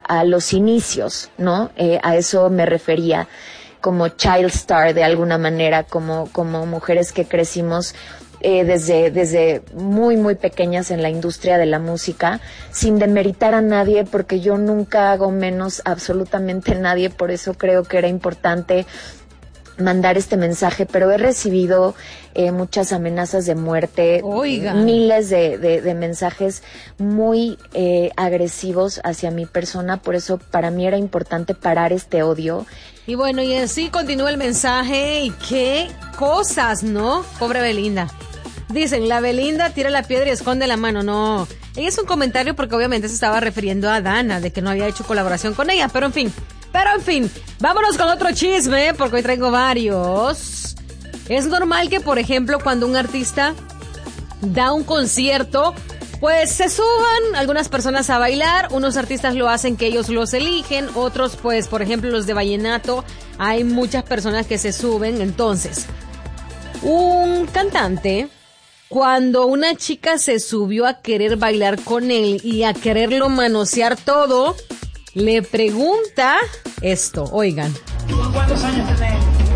a los inicios, ¿no? A eso me refería, como child star de alguna manera, como mujeres que crecimos desde muy, muy pequeñas en la industria de la música, sin demeritar a nadie, porque yo nunca hago menos absolutamente nadie, por eso creo que era importante mandar este mensaje, pero he recibido muchas amenazas de muerte, miles de mensajes muy agresivos hacia mi persona, por eso para mí era importante parar este odio. Y bueno, y así continúa el mensaje, y qué cosas, ¿no? Pobre Belinda. Dicen, la Belinda tira la piedra y esconde la mano. No, ella es un comentario porque obviamente se estaba refiriendo a Dana, de que no había hecho colaboración con ella, pero en fin, vámonos con otro chisme, porque hoy traigo varios. Es normal que, por ejemplo, cuando un artista da un concierto, pues se suban algunas personas a bailar. Unos artistas lo hacen que ellos los eligen, otros, pues, por ejemplo, los de vallenato, hay muchas personas que se suben. Entonces, un cantante, cuando una chica se subió a querer bailar con él y a quererlo manosear todo, le pregunta esto, oigan. ¿Cuántos años tenés?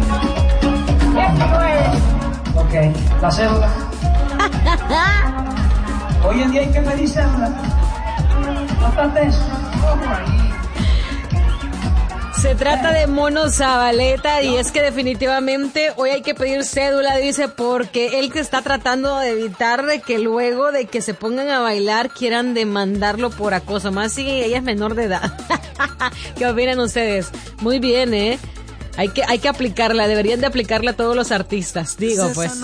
19. Ok, la cédula. Hoy en día hay que medir cédula. Bastante eso. Por ahí. Se trata de Mono Zabaleta, y es que definitivamente hoy hay que pedir cédula, dice, porque él que está tratando de evitar de que luego de que se pongan a bailar quieran demandarlo por acoso, más si ella es menor de edad. ¿Qué opinan ustedes? Muy bien, Hay que aplicarla, deberían de aplicarla a todos los artistas, digo, pues.